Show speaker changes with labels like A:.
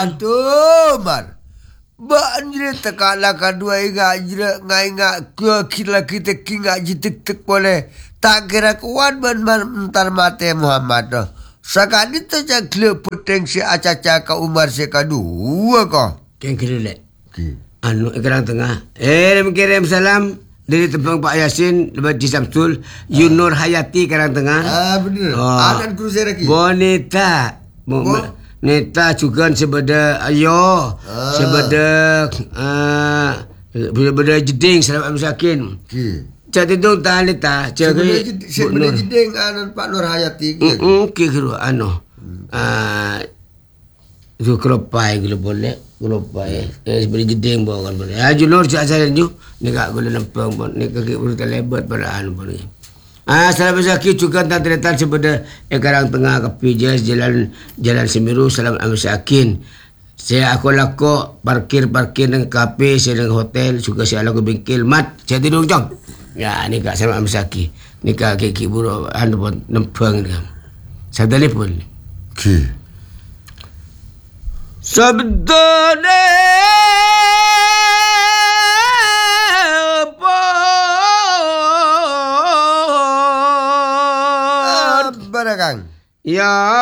A: tu mar. Banjir tekala kadua inga jira ngainga ke kita kinga jitik tek boleh tak kira kuat ban entar mate Muhammad tu. Sakadi tu jakle potensi acaca ka Umar se kadua ko.
B: Keng kira anu ekrang tengah. Kirim salam dari tepung Pak Yasin lebat Ji Samsul Yunur Hayati kerang tengah.
A: Benar. Akan cruiser lagi.
B: Bonita. Neta juga sebeda ayo sebeda jeding selamat masakin. Cak tidung ta neta
A: sebeda jeding anan Pak Nur Hayati.
B: Kira anu. Itu kelopai gula boleh kelopai. Sebeda jeding bawa kan boleh. Junur cak saya ju ni kak gula lempeng pun ni kaki urut lebat pada anu pun. Salam sakit juga tantretan sebeda ekarang tengah kapi jalan Semiru salam amasakin. Saya aku lako parkir dengan kafe saya dengan hotel juga saya laku bengkel mat saya tidur jong. Ya ni kak salam amasaki. Ni kak kiki buru anu pun nempang ni. Saya telefon. Sabdane
A: Kang.
B: Ya